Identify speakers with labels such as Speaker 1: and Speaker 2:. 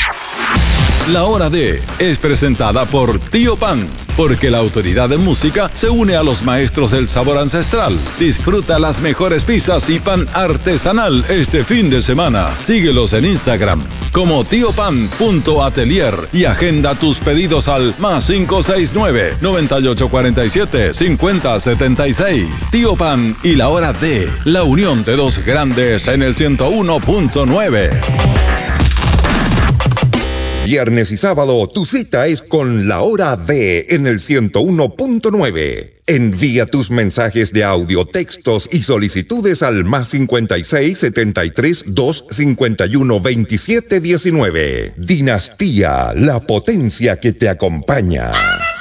Speaker 1: La Hora D es presentada por Tío Pan, porque la autoridad en música se une a los maestros del sabor ancestral. Disfruta las mejores pizzas y pan artesanal este fin de semana. Síguelos en Instagram como tiopan.atelier y agenda tus pedidos al +569 9847 5076. Tío Pan y La Hora D, la unión de dos grandes en el 101.9.
Speaker 2: Viernes y sábado, tu cita es con La Hora D en el 101.9. Envía tus mensajes de audio, textos y solicitudes al +56 73 251 27 19. Dinastía, la potencia que te acompaña.